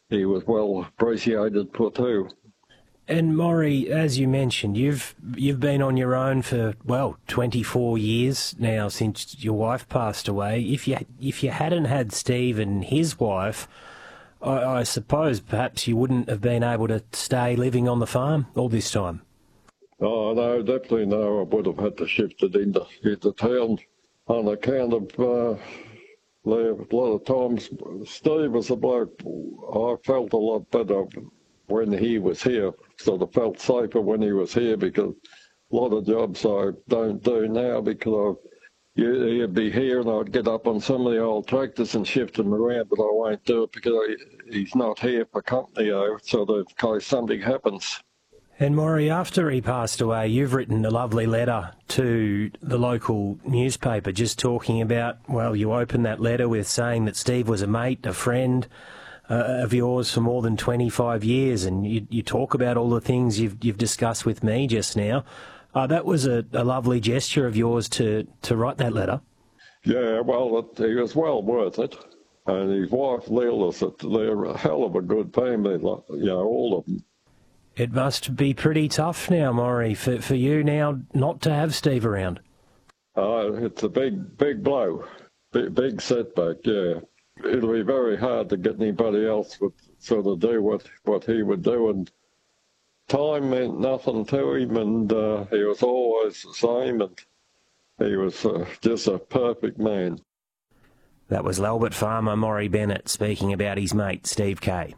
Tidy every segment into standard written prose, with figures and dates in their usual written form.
he was well appreciated for too. And Maury, as you mentioned, you've been on your own for 24 years now since your wife passed away. If you hadn't had Steve and his wife, I suppose perhaps you wouldn't have been able to stay living on the farm all this time. Oh no, definitely no. I would have had to shift it into town on account of a lot of times Steve was a bloke. I felt a lot better when he was here. Sort of felt safer when he was here because a lot of jobs I don't do now because he'd be here and I'd get up on some of the old tractors and shift them around, but I won't do it because he's not here for company, so that in case something happens. And Maury, after he passed away, you've written a lovely letter to the local newspaper just talking about, you opened that letter with saying that Steve was a mate, a friend of yours for more than 25 years, and you talk about all the things you've discussed with me just now. That was a lovely gesture of yours to write that letter. Yeah, well, he was well worth it. And his wife, Leila, they're a hell of a good family, all of them. It must be pretty tough now, Maury, for you now not to have Steve around. It's a big blow, big setback, yeah. It'll be very hard to get anybody else would sort of do what he would do, and time meant nothing to him, and he was always the same, and he was just a perfect man. That was Lalbert farmer Maury Bennett speaking about his mate Steve Kay.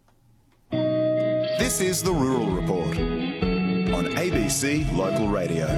This is the Rural Report on ABC Local Radio.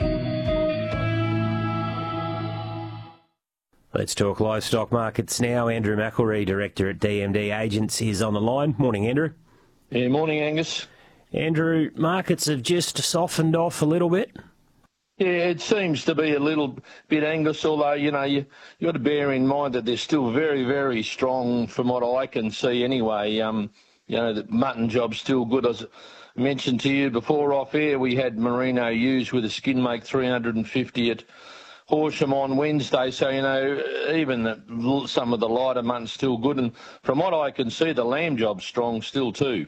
Let's talk livestock markets now. Andrew McElree, Director at DMD Agents, is on the line. Morning, Andrew. Yeah, morning, Angus. Andrew, markets have just softened off a little bit. Yeah, it seems to be a little bit, Angus, although, you got to bear in mind that they're still very, very strong from what I can see anyway. The mutton job's still good. As I mentioned to you before off air, we had Merino ewes with a skin make 350 at Horsham on Wednesday, so, even some of the lighter mutton's still good. And from what I can see, the lamb job's strong still too.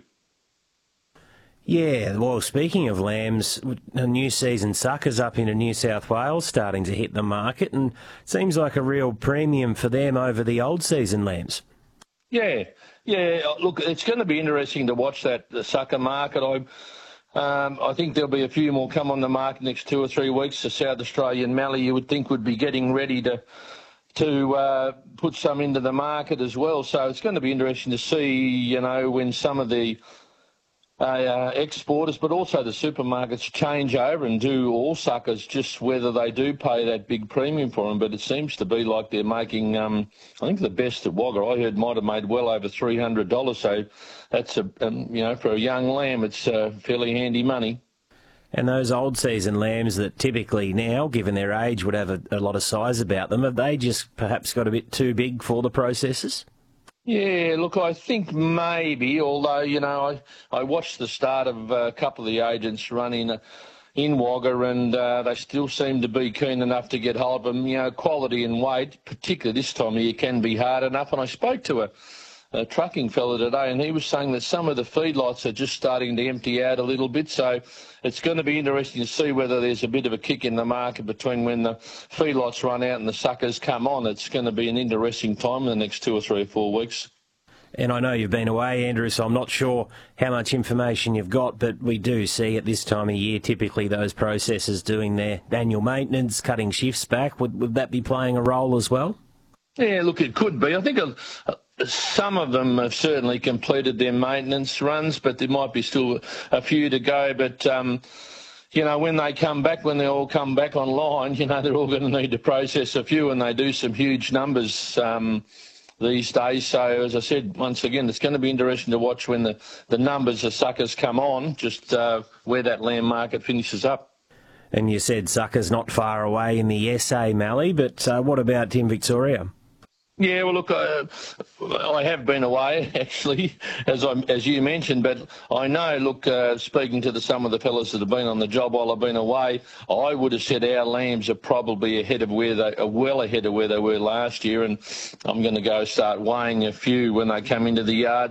Yeah, well, speaking of lambs, a new season suckers up into New South Wales starting to hit the market, and it seems like a real premium for them over the old season lambs. Yeah, look, it's going to be interesting to watch the sucker market. I think there'll be a few more come on the market next 2 or 3 weeks. The South Australian Mallee, you would think, would be getting ready to put some into the market as well. So it's going to be interesting to see, when some of the exporters, but also the supermarkets change over and do all suckers, just whether they do pay that big premium for them. But it seems to be like they're making, I think the best at Wagga, I heard, might have made well over $300. So that's, for a young lamb, it's fairly handy money. And those old season lambs that typically now, given their age, would have a lot of size about them, have they just perhaps got a bit too big for the processors? Yeah, look, I think maybe, although, I watched the start of a couple of the agents running in Wagga, and they still seem to be keen enough to get hold of them. Quality and weight, particularly this time of year, can be hard enough. And I spoke to a trucking fella today, and he was saying that some of the feedlots are just starting to empty out a little bit. So it's going to be interesting to see whether there's a bit of a kick in the market between when the feedlots run out and the suckers come on. It's going to be an interesting time in the next 2 or 3 or 4 weeks. And I know you've been away, Andrew, so I'm not sure how much information you've got, but we do see at this time of year typically those processors doing their annual maintenance, cutting shifts back. Would that be playing a role as well? Yeah, look, it could be. I think some of them have certainly completed their maintenance runs, but there might be still a few to go. But, when they come back, when they all come back online, they're all going to need to process a few, and they do some huge numbers these days. So, as I said, once again, it's going to be interesting to watch when the numbers of suckers come on, just where that lamb market finishes up. And you said suckers not far away in the SA Mallee, but what about in Victoria? Yeah, well, look, I have been away, actually, as you mentioned, but I know, look, speaking to some of the fellas that have been on the job while I've been away, I would have said our lambs are probably well ahead of where they were last year, and I'm going to go start weighing a few when they come into the yard.